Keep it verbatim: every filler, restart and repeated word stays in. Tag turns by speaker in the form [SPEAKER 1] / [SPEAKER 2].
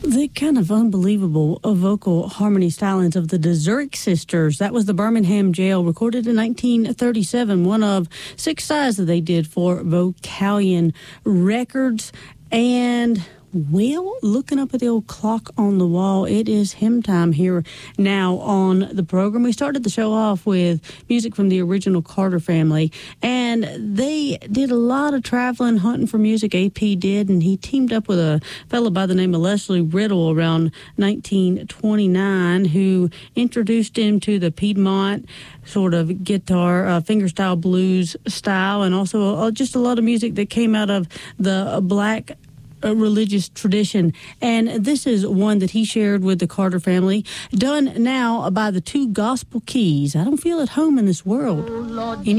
[SPEAKER 1] The kind of unbelievable vocal harmony stylings of the Zurich Sisters. That was the Birmingham Jail, recorded in nineteen thirty-seven, one of six sides that they did for Vocalion Records. And, well, looking up at the old clock on the wall, it is hymn time here now on the program. We started the show off with music from the original Carter family, and they did a lot of traveling, hunting for music. A P did, and he teamed up with a fellow by the name of Leslie Riddle around nineteen twenty-nine, who introduced him to the Piedmont sort of guitar, uh, fingerstyle blues style, and also uh, just a lot of music that came out of the black a religious tradition. And this is one that he shared with the Carter family, done now by the Two Gospel Keys. I don't feel at home in this world.